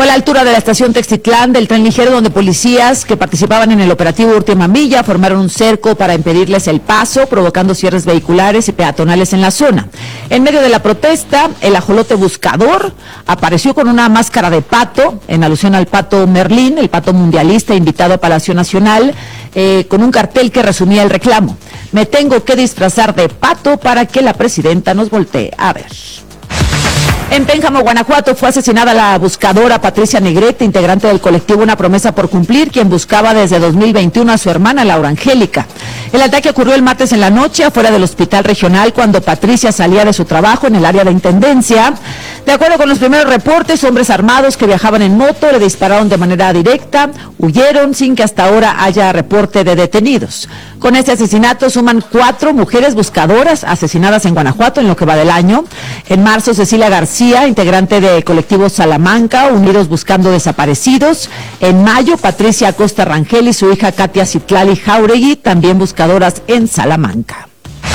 la altura de la estación Textitlán del tren ligero, donde policías que participaban en el operativo Última Milla formaron un cerco para impedirles el paso, provocando cierres vehiculares y peatonales en la zona. En medio de la protesta, el ajolote buscador apareció con una máscara de pato, en alusión al pato Merlín, el pato mundialista invitado a Palacio Nacional, con un cartel que resumía el reclamo: me tengo que disfrazar de pato para que la presidenta nos voltee a ver. En Pénjamo, Guanajuato, fue asesinada la buscadora Patricia Negrete, integrante del colectivo Una Promesa por Cumplir, quien buscaba desde 2021 a su hermana Laura Angélica. El ataque ocurrió el martes en la noche afuera del hospital regional cuando Patricia salía de su trabajo en el área de intendencia. De acuerdo con los primeros reportes, hombres armados que viajaban en moto le dispararon de manera directa, huyeron sin que hasta ahora haya reporte de detenidos. Con este asesinato suman 4 mujeres buscadoras asesinadas en Guanajuato en lo que va del año. En marzo, Cecilia García, integrante del colectivo Salamanca, Unidos Buscando Desaparecidos. En mayo, Patricia Acosta Rangel y su hija Katia Citlali Jauregui, también buscadoras en Salamanca.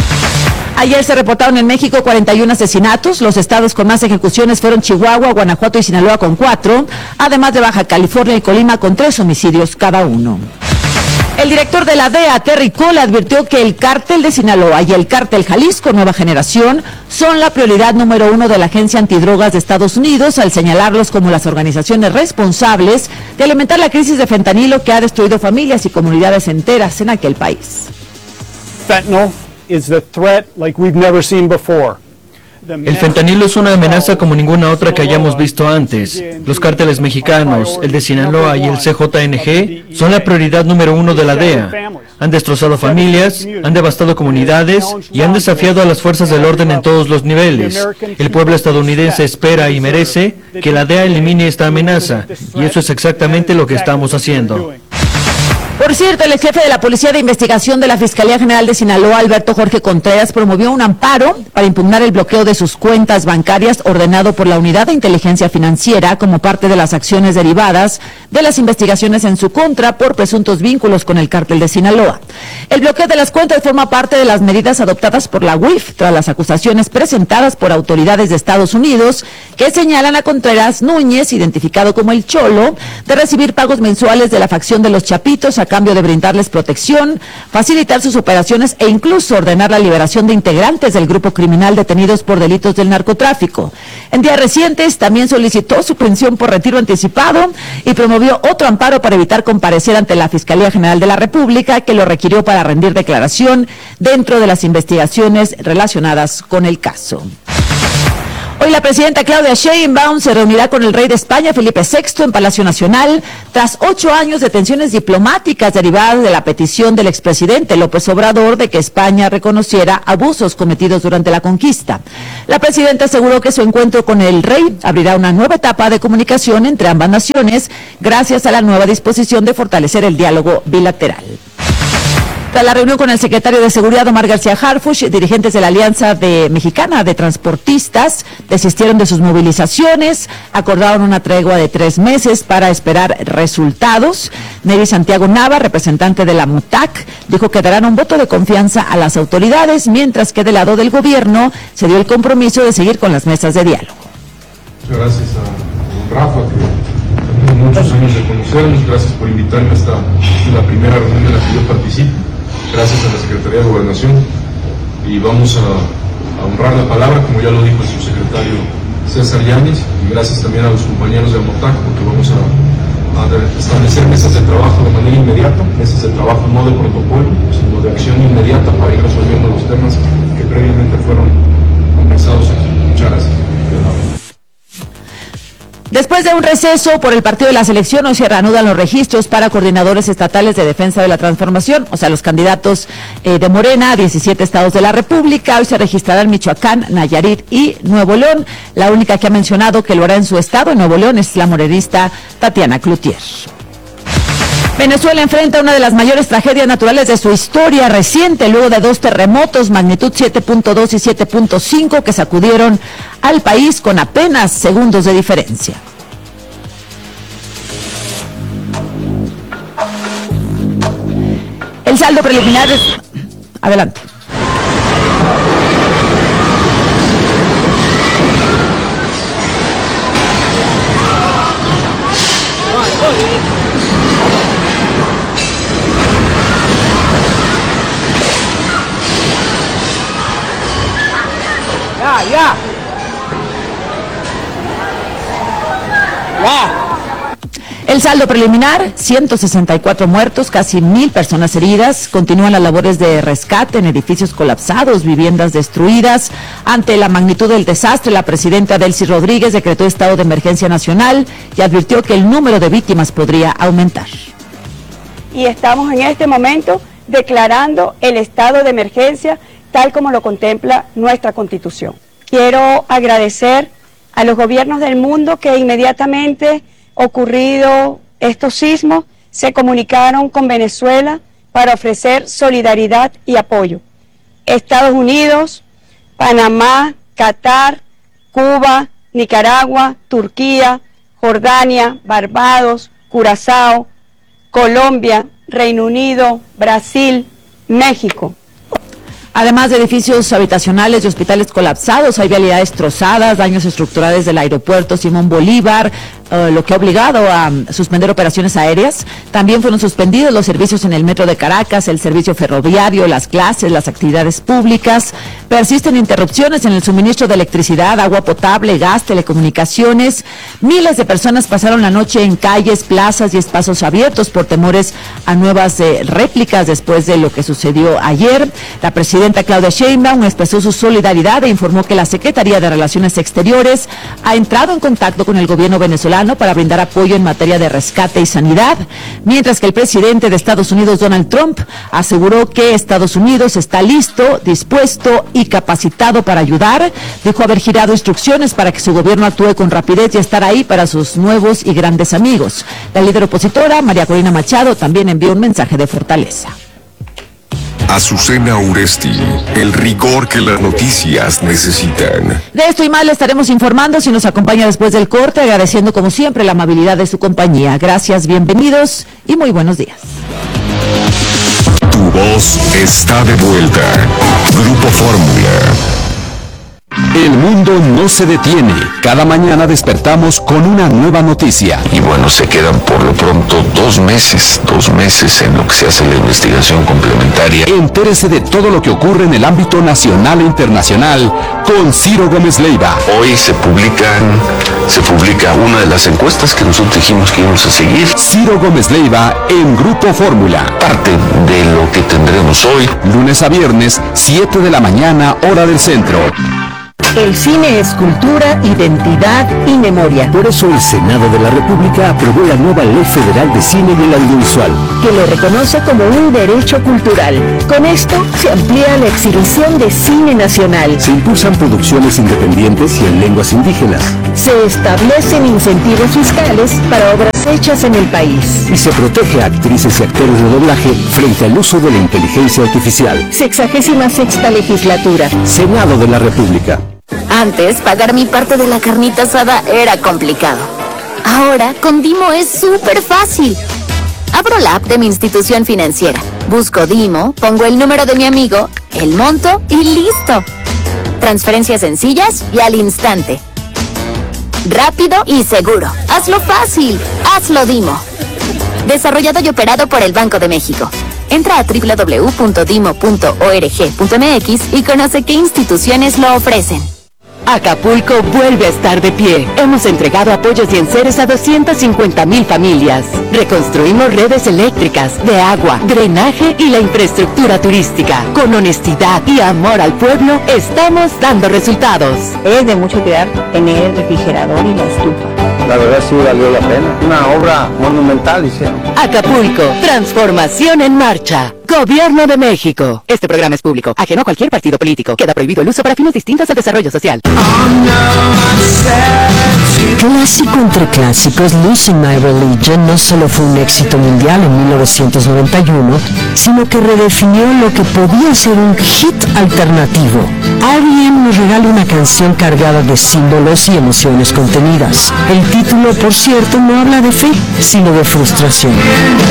Ayer se reportaron en México 41 asesinatos. Los estados con más ejecuciones fueron Chihuahua, Guanajuato y Sinaloa con 4, además de Baja California y Colima con 3 homicidios cada uno. El director de la DEA, Terry Cole, advirtió que el cártel de Sinaloa y el cártel Jalisco Nueva Generación son la prioridad número 1 de la Agencia Antidrogas de Estados Unidos, al señalarlos como las organizaciones responsables de alimentar la crisis de fentanilo que ha destruido familias y comunidades enteras en aquel país. Fentanyl is the threat like we've never seen before. El fentanilo es una amenaza como ninguna otra que hayamos visto antes. Los cárteles mexicanos, el de Sinaloa y el CJNG, son la prioridad número 1 de la DEA. Han destrozado familias, han devastado comunidades y han desafiado a las fuerzas del orden en todos los niveles. El pueblo estadounidense espera y merece que la DEA elimine esta amenaza, y eso es exactamente lo que estamos haciendo. Por cierto, el ex jefe de la Policía de Investigación de la Fiscalía General de Sinaloa, Alberto Jorge Contreras, promovió un amparo para impugnar el bloqueo de sus cuentas bancarias ordenado por la Unidad de Inteligencia Financiera como parte de las acciones derivadas de las investigaciones en su contra por presuntos vínculos con el cártel de Sinaloa. El bloqueo de las cuentas forma parte de las medidas adoptadas por la UIF tras las acusaciones presentadas por autoridades de Estados Unidos que señalan a Contreras Núñez, identificado como el Cholo, de recibir pagos mensuales de la facción de los Chapitos a cambio de brindarles protección, facilitar sus operaciones e incluso ordenar la liberación de integrantes del grupo criminal detenidos por delitos del narcotráfico. En días recientes también solicitó su pensión por retiro anticipado y promovió otro amparo para evitar comparecer ante la Fiscalía General de la República, que lo requirió para rendir declaración dentro de las investigaciones relacionadas con el caso. Hoy la presidenta Claudia Sheinbaum se reunirá con el rey de España, Felipe VI, en Palacio Nacional, tras 8 años de tensiones diplomáticas derivadas de la petición del expresidente López Obrador de que España reconociera abusos cometidos durante la conquista. La presidenta aseguró que su encuentro con el rey abrirá una nueva etapa de comunicación entre ambas naciones, gracias a la nueva disposición de fortalecer el diálogo bilateral. Tras la reunión con el secretario de Seguridad, Omar García Harfuch, dirigentes de la Alianza Mexicana de Transportistas desistieron de sus movilizaciones, acordaron una tregua de 3 meses para esperar resultados. Neri Santiago Nava, representante de la MUTAC, dijo que darán un voto de confianza a las autoridades, mientras que del lado del gobierno se dio el compromiso de seguir con las mesas de diálogo. Muchas gracias a Rafa, que tenemos muchos años de conocernos. Gracias por invitarme a la primera reunión en la que yo participo. Gracias a la Secretaría de Gobernación, y vamos a honrar la palabra, como ya lo dijo el subsecretario César Yáñez, y gracias también a los compañeros de AMOTAC, porque vamos a establecer mesas de trabajo de manera inmediata, mesas de trabajo no de protocolo, sino de acción inmediata para ir resolviendo los temas que previamente fueron conversados aquí. Muchas gracias. Después de un receso por el partido de la selección, hoy se reanudan los registros para coordinadores estatales de defensa de la transformación, o sea, los candidatos de Morena a 17 estados de la República. Hoy se registrarán Michoacán, Nayarit y Nuevo León. La única que ha mencionado que lo hará en su estado, en Nuevo León, es la morenista Tatiana Cloutier. Venezuela enfrenta una de las mayores tragedias naturales de su historia reciente, luego de 2 terremotos, magnitud 7.2 y 7.5, que sacudieron al país con apenas segundos de diferencia. El saldo preliminar es... Adelante. Ya. El saldo preliminar, 164 muertos, casi 1,000 personas heridas. Continúan las labores de rescate en edificios colapsados, viviendas destruidas. Ante la magnitud del desastre, la presidenta Delcy Rodríguez decretó estado de emergencia nacional y advirtió que el número de víctimas podría aumentar. Y estamos en este momento declarando el estado de emergencia tal como lo contempla nuestra Constitución. Quiero agradecer a los gobiernos del mundo que inmediatamente ocurrido estos sismos se comunicaron con Venezuela para ofrecer solidaridad y apoyo. Estados Unidos, Panamá, Qatar, Cuba, Nicaragua, Turquía, Jordania, Barbados, Curazao, Colombia, Reino Unido, Brasil, México. Además de edificios habitacionales y hospitales colapsados, hay vialidades trozadas, daños estructurales del aeropuerto Simón Bolívar, lo que ha obligado a suspender operaciones aéreas. También fueron suspendidos los servicios en el metro de Caracas, el servicio ferroviario, las clases, las actividades públicas. Persisten interrupciones en el suministro de electricidad, agua potable, gas, telecomunicaciones. Miles de personas pasaron la noche en calles, plazas y espacios abiertos por temores a nuevas réplicas después de lo que sucedió ayer. La presidenta Claudia Sheinbaum expresó su solidaridad e informó que la Secretaría de Relaciones Exteriores ha entrado en contacto con el gobierno venezolano para brindar apoyo en materia de rescate y sanidad, mientras que el presidente de Estados Unidos, Donald Trump, aseguró que Estados Unidos está listo, dispuesto y capacitado para ayudar. Dijo haber girado instrucciones para que su gobierno actúe con rapidez y estar ahí para sus nuevos y grandes amigos. La líder opositora, María Corina Machado, también envió un mensaje de fortaleza. Azucena Uresti, el rigor que las noticias necesitan. De esto y más le estaremos informando si nos acompaña después del corte, agradeciendo como siempre la amabilidad de su compañía. Gracias, bienvenidos y muy buenos días. Tu voz está de vuelta. Grupo Fórmula. El mundo no se detiene. Cada mañana despertamos con una nueva noticia. Y bueno, se quedan por lo pronto 2 meses en lo que se hace la investigación complementaria. Entérese de todo lo que ocurre en el ámbito nacional e internacional con Ciro Gómez Leiva. Hoy se publica una de las encuestas que nosotros dijimos que íbamos a seguir. Ciro Gómez Leiva en Grupo Fórmula. Parte de lo que tendremos hoy. Lunes a viernes, 7 de la mañana, hora del centro. El cine es cultura, identidad y memoria. Por eso el Senado de la República aprobó la nueva Ley Federal de Cine y el Audiovisual, que lo reconoce como un derecho cultural. Con esto se amplía la exhibición de cine nacional. Se impulsan producciones independientes y en lenguas indígenas. Se establecen incentivos fiscales para obras hechas en el país. Y se protege a actrices y actores de doblaje frente al uso de la inteligencia artificial. 66ª legislatura. Senado de la República. Antes, pagar mi parte de la carnita asada era complicado. Ahora, con Dimo es súper fácil. Abro la app de mi institución financiera, busco Dimo, pongo el número de mi amigo, el monto y listo. Transferencias sencillas y al instante. Rápido y seguro. Hazlo fácil. Hazlo Dimo. Desarrollado y operado por el Banco de México. Entra a www.dimo.org.mx y conoce qué instituciones lo ofrecen. Acapulco vuelve a estar de pie. Hemos entregado apoyos y enseres a 250,000 familias. Reconstruimos redes eléctricas, de agua, drenaje y la infraestructura turística. Con honestidad y amor al pueblo, estamos dando resultados. Es de mucho cuidar tener el refrigerador y la estufa. La verdad sí valió la pena. Una obra monumental hicieron. Acapulco, transformación en marcha. Gobierno de México. Este programa es público, ajeno a cualquier partido político. Queda prohibido el uso para fines distintos al desarrollo social. Clásico entre clásicos, Losing My Religion no solo fue un éxito mundial en 1991, sino que redefinió lo que podía ser un hit alternativo. R.E.M. nos regala una canción cargada de símbolos y emociones contenidas. El título, por cierto, no habla de fe, sino de frustración.